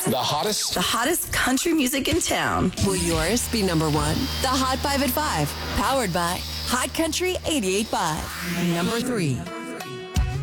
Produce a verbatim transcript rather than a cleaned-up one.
The hottest? The hottest country music in town. Will yours be number one? The Hot five at five, powered by Hot Country eighty-eight point five. Number three.